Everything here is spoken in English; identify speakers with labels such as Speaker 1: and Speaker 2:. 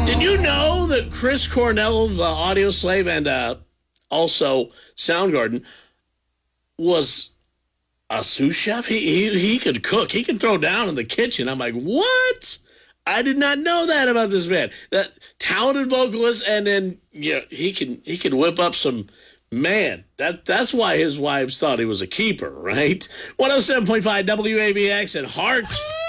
Speaker 1: Did you know that Chris Cornell of Audio Slave and also Soundgarden was a sous chef? He could cook. He could throw down in the kitchen. I'm like, what? I did not know that about this man. That talented vocalist, and then he can whip up some. Man, that's why his wives thought he was a keeper, right? 107.5 WABX and Heart.